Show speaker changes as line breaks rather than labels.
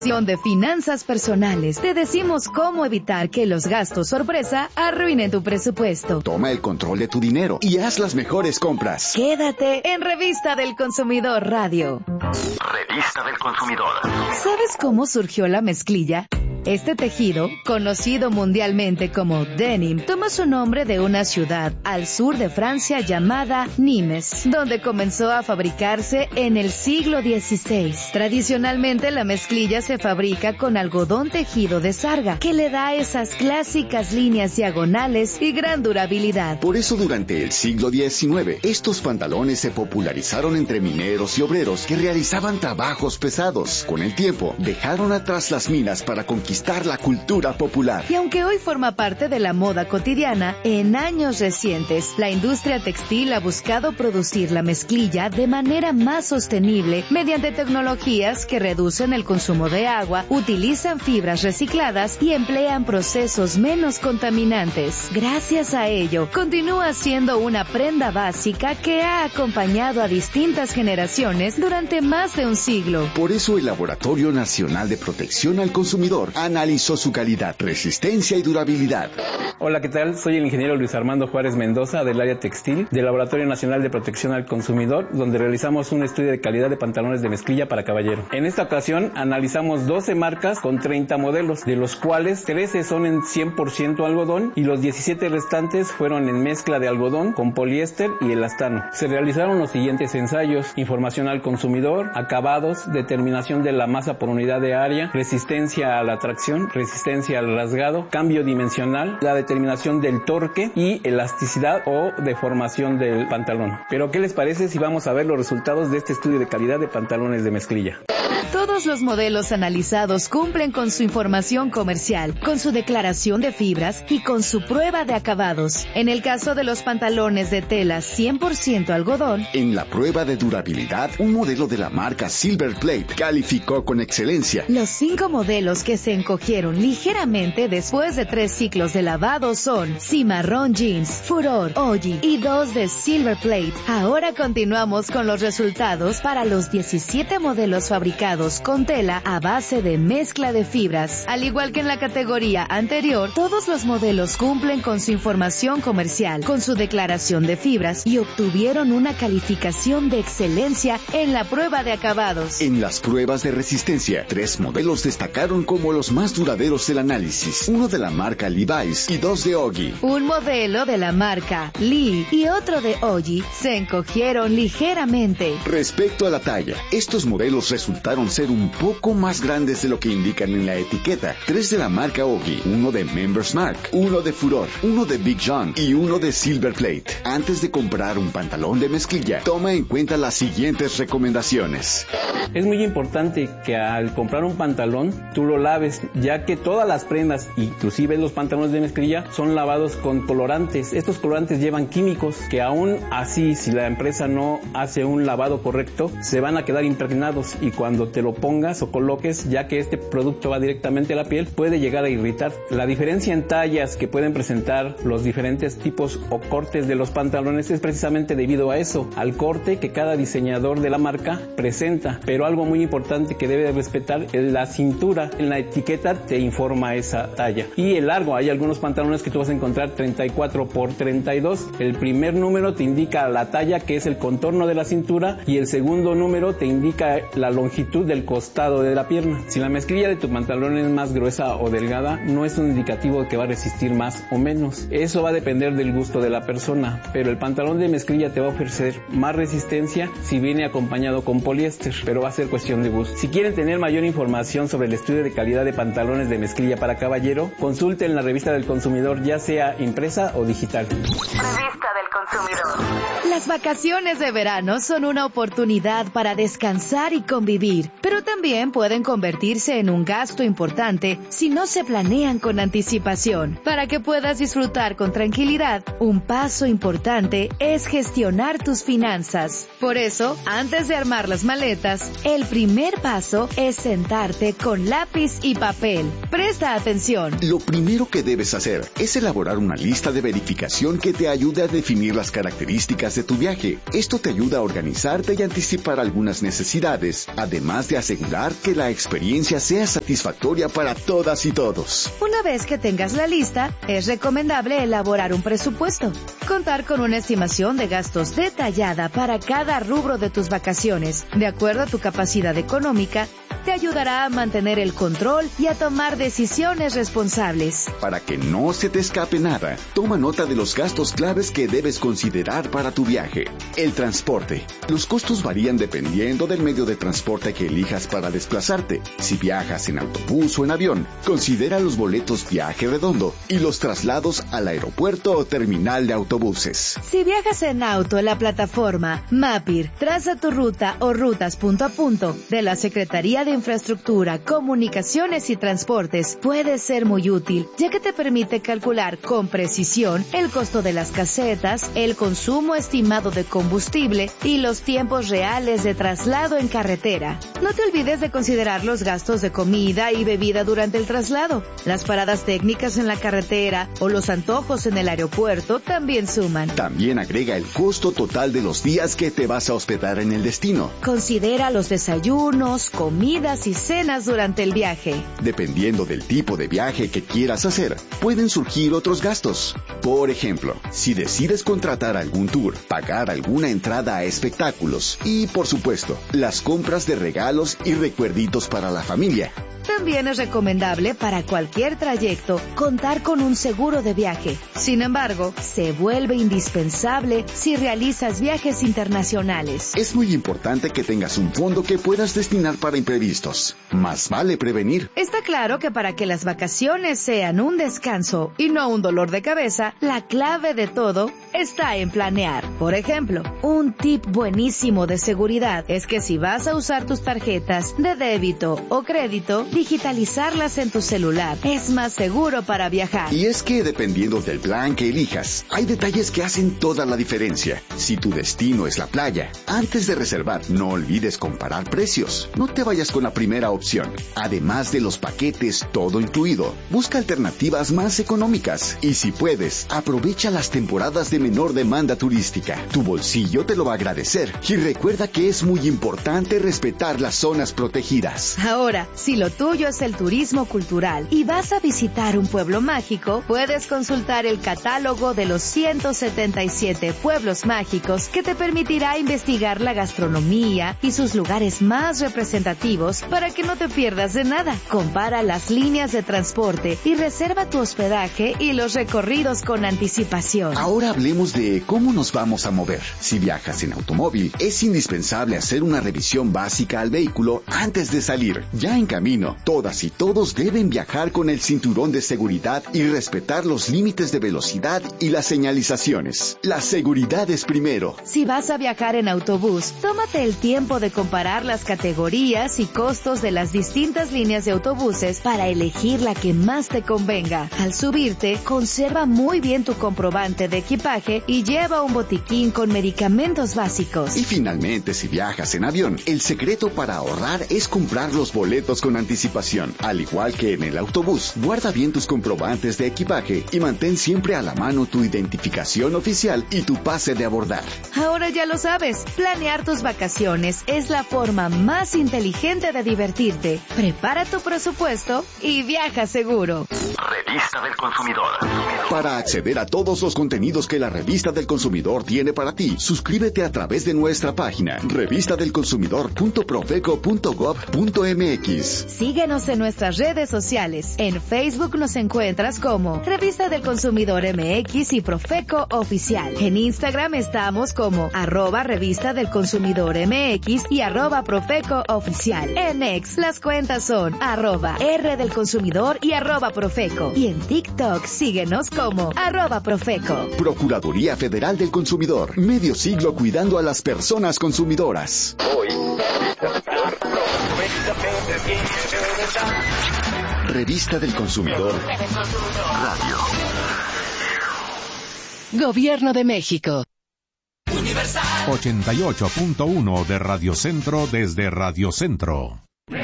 De finanzas personales, te decimos cómo evitar que los gastos sorpresa arruinen tu presupuesto.
Toma el control de tu dinero y haz las mejores compras.
Quédate en Revista del Consumidor Radio.
Revista del Consumidor.
¿Sabes cómo surgió la mezclilla? Este tejido, conocido mundialmente como denim, toma su nombre de una ciudad al sur de Francia llamada Nimes, donde comenzó a fabricarse en el siglo XVI. Tradicionalmente la mezclilla se fabrica con algodón tejido de sarga, que le da esas clásicas líneas diagonales y gran durabilidad.
Por eso durante el siglo XIX, estos pantalones se popularizaron entre mineros y obreros que realizaban trabajos pesados. Con el tiempo, dejaron atrás las minas para conquistar la cultura popular.
Y aunque hoy forma parte de la moda cotidiana, en años recientes, la industria textil ha buscado producir la mezclilla de manera más sostenible mediante tecnologías que reducen el consumo de agua, utilizan fibras recicladas y emplean procesos menos contaminantes. Gracias a ello, continúa siendo una prenda básica que ha acompañado a distintas generaciones durante más de un siglo.
Por eso el Laboratorio Nacional de Protección al Consumidor analizó su calidad, resistencia y durabilidad.
Hola, ¿qué tal? Soy el ingeniero Luis Armando Juárez Mendoza del área textil del Laboratorio Nacional de Protección al Consumidor, donde realizamos un estudio de calidad de pantalones de mezclilla para caballero. En esta ocasión analizamos 12 marcas con 30 modelos, de los cuales 13 son en 100% algodón y los 17 restantes fueron en mezcla de algodón con poliéster y elastano. Se realizaron los siguientes ensayos: información al consumidor, acabados, determinación de la masa por unidad de área, resistencia a la tracción, resistencia al rasgado, cambio dimensional, la determinación del torque y elasticidad o deformación del pantalón. Pero ¿qué les parece si vamos a ver los resultados de este estudio de calidad de pantalones de mezclilla?
Todos los modelos analizados cumplen con su información comercial, con su declaración de fibras y con su prueba de acabados. En el caso de los pantalones de tela 100% algodón,
en la prueba de durabilidad, un modelo de la marca Silver Plate calificó con excelencia.
Los 5 modelos que se encogieron ligeramente después de 3 ciclos de lavado son Cimarrón Jeans, Furor, Oggi y 2 de Silver Plate. Ahora continuamos con los resultados para los 17 modelos fabricados con tela a base de mezcla de fibras. Al igual que en la categoría anterior, todos los modelos cumplen con su información comercial, con su declaración de fibras y obtuvieron una calificación de excelencia en la prueba de acabados.
En las pruebas de resistencia, 3 modelos destacaron como los más duraderos del análisis, uno de la marca Levi's y 2 de Oggi.
Un modelo de la marca Lee y otro de Oggi se encogieron ligeramente.
Respecto a la talla, estos modelos resultaron ser un poco más grandes de lo que indican en la etiqueta. 3 de la marca Oggi, uno de Members Mark, uno de Furor, uno de Big John y uno de Silver Plate. Antes de comprar un pantalón de mezclilla, toma en cuenta las siguientes recomendaciones.
Es muy importante que al comprar un pantalón tú lo laves, ya que todas las prendas, inclusive los pantalones de mezclilla, son lavados con colorantes. Estos colorantes llevan químicos que aún así, si la empresa no hace un lavado correcto, se van a quedar impregnados y cuando te lo pongas o coloques, ya que este producto va directamente a la piel, puede llegar a irritar. La diferencia en tallas que pueden presentar los diferentes tipos o cortes de los pantalones es precisamente debido a eso, al corte que cada diseñador de la marca presenta. Pero algo muy importante que debe de respetar es la cintura. En la etiqueta te informa esa talla. Y el largo, hay algunos pantalones que tú vas a encontrar 34 por 32. El primer número te indica la talla, que es el contorno de la cintura, y el segundo número te indica la longitud del costado de la pierna. Si la mezclilla de tu pantalón es más gruesa o delgada, no es un indicativo de que va a resistir más o menos. Eso va a depender del gusto de la persona, pero el pantalón de mezclilla te va a ofrecer más resistencia si viene acompañado con poliéster, pero va a ser cuestión de gusto. Si quieren tener mayor información sobre el estudio de calidad de pantalones de mezclilla para caballero, consulten la Revista del Consumidor, ya sea impresa o digital.
Revista del Consumidor. Las vacaciones de verano son una oportunidad para descansar y convivir, pero también pueden convertirse en un gasto importante si no se planean con anticipación. Para que puedas disfrutar con tranquilidad, un paso importante es gestionar tus finanzas. Por eso, antes de armar las maletas, el primer paso es sentarte con lápiz y papel. Presta atención.
Lo primero que debes hacer es elaborar una lista de verificación que te ayude a definir definir las características de tu viaje. Esto te ayuda a organizarte y anticipar algunas necesidades, además de asegurar que la experiencia sea satisfactoria para todas y todos.
Una vez que tengas la lista, es recomendable elaborar un presupuesto. Contar con una estimación de gastos detallada para cada rubro de tus vacaciones, de acuerdo a tu capacidad económica, te ayudará a mantener el control y a tomar decisiones responsables.
Para que no se te escape nada, toma nota de los gastos claves que debes considerar para tu viaje. El transporte. Los costos varían dependiendo del medio de transporte que elijas para desplazarte. Si viajas en autobús o en avión, considera los boletos viaje redondo y los traslados al aeropuerto o terminal de autobuses.
Si viajas en auto en la plataforma Mapir, traza tu ruta o rutas punto a punto de la Secretaría de Infraestructura, Comunicaciones y Transportes, puede ser muy útil, ya que te permite calcular con precisión el costo de las casetas, el consumo estimado de combustible y los tiempos reales de traslado en carretera. No te olvides de considerar los gastos de comida y bebida durante el traslado. Las paradas técnicas en la carretera o los antojos en el aeropuerto también suman.
También agrega el costo total de los días que te vas a hospedar en el destino.
Considera los desayunos, comidas y cenas durante el viaje.
Dependiendo del tipo de viaje que quieras hacer, pueden surgir otros gastos. Por ejemplo, si decides contratar algún tour, pagar alguna entrada a espectáculos y, por supuesto, las compras de regalos y recuerditos para la familia.
También es recomendable para cualquier trayecto contar con un seguro de viaje. Sin embargo, se vuelve indispensable si realizas viajes internacionales.
Es muy importante que tengas un fondo que puedas destinar para imprevistos. Más vale prevenir.
Está claro que para que las vacaciones sean un descanso y no un dolor de cabeza, la clave de todo está en planear. Por ejemplo, un tip buenísimo de seguridad es que si vas a usar tus tarjetas de débito o crédito, digitalizarlas en tu celular. Es más seguro para viajar.
Y es que dependiendo del plan que elijas, hay detalles que hacen toda la diferencia. Si tu destino es la playa, antes de reservar, no olvides comparar precios. No te vayas con la primera opción. Además de los paquetes todo incluido, busca alternativas más económicas. Y si puedes, aprovecha las temporadas de menor demanda turística. Tu bolsillo te lo va a agradecer. Y recuerda que es muy importante respetar las zonas protegidas.
Ahora, si lo tuyo es el turismo cultural y vas a visitar un pueblo mágico, puedes consultar el catálogo de los 177 pueblos mágicos que te permitirá investigar la gastronomía y sus lugares más representativos para que no te pierdas de nada. Compara las líneas de transporte y reserva tu hospedaje y los recorridos con anticipación.
Ahora hablemos de cómo nos vamos a mover. Si viajas en automóvil, es indispensable hacer una revisión básica al vehículo antes de salir. Ya en camino, todas y todos deben viajar con el cinturón de seguridad y respetar los límites de velocidad y las señalizaciones. La seguridad es primero.
Si vas a viajar en autobús, tómate el tiempo de comparar las categorías y costos de las distintas líneas de autobuses para elegir la que más te convenga. Al subirte, conserva muy bien tu comprobante de equipaje y lleva un botiquín con medicamentos básicos.
Y finalmente, si viajas en avión, el secreto para ahorrar es comprar los boletos con anticipación. Al igual que en el autobús, guarda bien tus comprobantes de equipaje y mantén siempre a la mano tu identificación oficial y tu pase de abordar.
Ahora ya lo sabes, planear tus vacaciones es la forma más inteligente de divertirte. Prepara tu presupuesto y viaja seguro.
Revista del Consumidor.
Para acceder a todos los contenidos que la Revista del Consumidor tiene para ti, suscríbete a través de nuestra página revistadelconsumidor.profeco.gov.mx.
Síguenos en nuestras redes sociales. En Facebook nos encuentras como Revista del Consumidor MX y Profeco Oficial. En Instagram estamos como @Revista del Consumidor MX y @Profeco Oficial. En X las cuentas son @R del Consumidor y @Profeco. Y en TikTok síguenos como @Profeco.
Procuraduría Federal del Consumidor. Medio siglo cuidando a las personas consumidoras. Revista del Consumidor Radio.
Gobierno de México.
88.1 de Radio Centro desde Radio Centro.